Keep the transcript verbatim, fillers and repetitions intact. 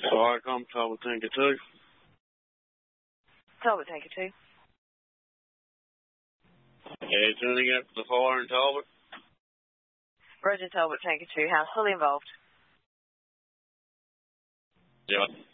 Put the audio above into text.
All right, come Talbot Tanker two. Talbot Tanker two. Yeah, tuning up to the fire in Talbot. Roger, Talbot Tanker two. House fully involved. Yeah.